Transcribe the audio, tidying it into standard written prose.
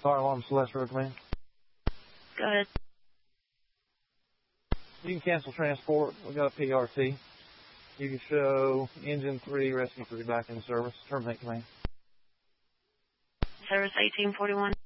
Fire alarm Celestial Command. Go ahead. You can cancel transport. We got a PRT. You can show engine 3, rescue 3 back in service. Terminate command. Service 1841.